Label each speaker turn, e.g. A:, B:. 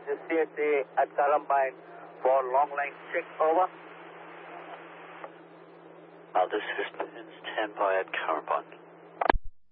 A: is CSA at Columbine for long line check, over.
B: This is standby at Columbine.